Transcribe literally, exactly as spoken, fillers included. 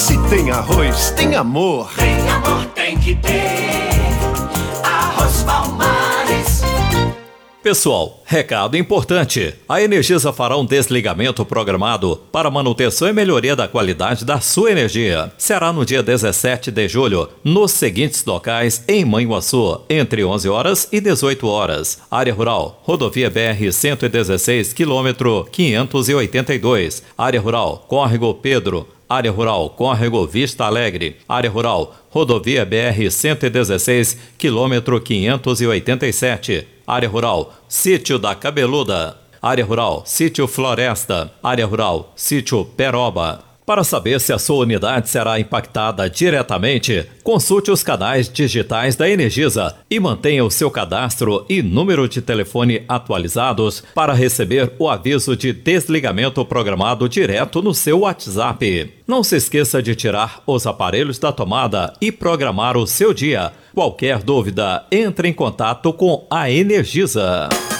Se tem arroz, tem amor. Tem amor, tem que ter Arroz Palmares. Pessoal, recado importante. A Energisa fará um desligamento programado para manutenção e melhoria da qualidade da sua energia. Será no dia dezessete de julho, nos seguintes locais em Manhuaçu, entre onze horas e dezoito horas. Área Rural, rodovia B R cento e dezesseis, quilômetro quinhentos e oitenta e dois. Área Rural, Córrego Pedro. Área Rural, Córrego Vista Alegre. Área Rural, rodovia B R cento e dezesseis, quilômetro quinhentos e oitenta e sete. Área Rural, Sítio da Cabeluda. Área Rural, Sítio Floresta. Área Rural, Sítio Peroba. Para saber se a sua unidade será impactada diretamente, consulte os canais digitais da Energisa e mantenha o seu cadastro e número de telefone atualizados para receber o aviso de desligamento programado direto no seu WhatsApp. Não se esqueça de tirar os aparelhos da tomada e programar o seu dia. Qualquer dúvida, entre em contato com a Energisa.